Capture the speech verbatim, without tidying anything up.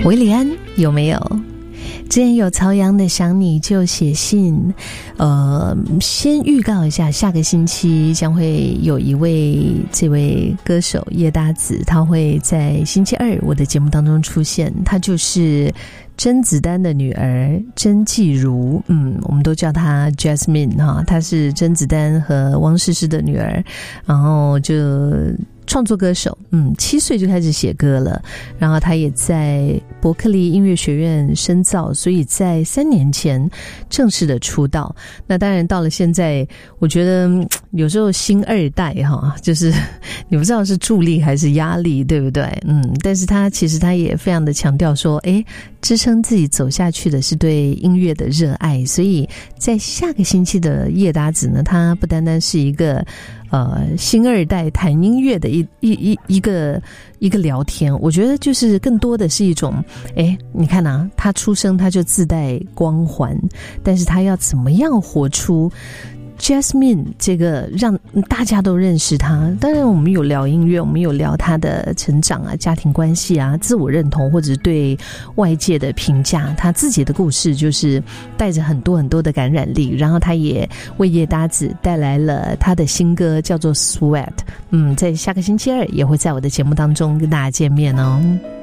韦礼安有没有？之前有曹阳的想你就写信，呃，先预告一下，下个星期将会有一位这位歌手叶搭子，他会在星期二我的节目当中出现，他就是甄子丹的女儿甄继如，嗯，我们都叫她 Jasmine 哈，她是甄子丹和汪诗诗的女儿，然后就创作歌手，嗯，七岁就开始写歌了，然后他也在伯克利音乐学院深造，所以在三年前正式的出道。那当然到了现在，我觉得有时候新二代哈，就是你不知道是助力还是压力，对不对？嗯，但是他其实他也非常的强调说，诶，支撑自己走下去的是对音乐的热爱，所以在下个星期的叶搭子呢，他不单单是一个呃新二代谈音乐的一一一一个一个聊天，我觉得就是更多的是一种，诶，你看啊，他出生他就自带光环，但是他要怎么样活出Jasmine 这个让大家都认识他。当然我们有聊音乐，我们有聊他的成长啊、家庭关系啊、自我认同，或者对外界的评价。他自己的故事就是带着很多很多的感染力，然后他也为叶搭子带来了他的新歌叫做 Sweat。 嗯，在下个星期二也会在我的节目当中跟大家见面哦。